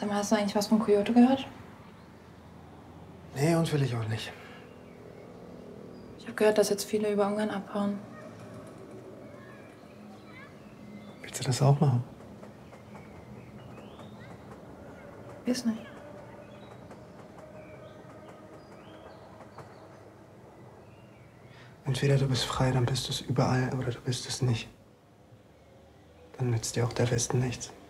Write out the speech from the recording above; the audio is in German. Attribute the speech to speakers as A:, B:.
A: Sag mal, hast du eigentlich was von Coyote gehört?
B: Nee, und will ich auch nicht.
A: Ich habe gehört, dass jetzt viele über Ungarn abhauen.
B: Willst du das auch machen?
A: Weiß nicht.
B: Entweder du bist frei, dann bist du es überall, oder du bist es nicht. Dann nützt dir auch der Westen nichts.